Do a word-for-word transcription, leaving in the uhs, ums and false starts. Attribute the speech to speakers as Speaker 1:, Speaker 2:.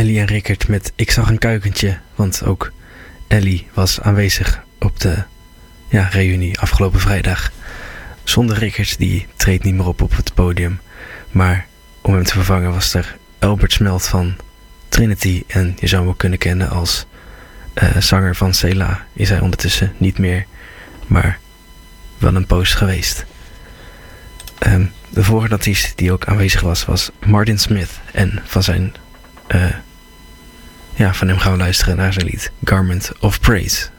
Speaker 1: Ellie en Rickert met Ik zag een kuikentje. Want ook Ellie was aanwezig op de ja, reunie afgelopen vrijdag. Zonder Rickert, die treedt niet meer op op het podium. Maar om hem te vervangen was er Albert Smelt van Trinity. En je zou hem ook kunnen kennen als uh, zanger van Cela. Is hij ondertussen niet meer, maar wel een post geweest. Um, de volgende artiest die ook aanwezig was, was Martin Smith. En van zijn... Uh, ja, van hem gaan we luisteren naar zijn lied Garment of Praise.